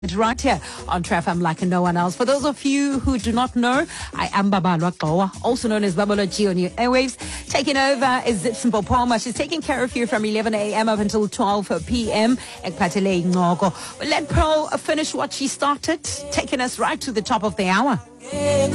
Right here on Traf FM like no one else. For those of you who do not know, I am Babalwa Qowa, also known as Babalo G on your airwaves. Taking over is Simple Palmer. She's taking care of you from 11 a.m. up until 12 p.m. Let Pearl finish what she started, taking us right to the top of the hour.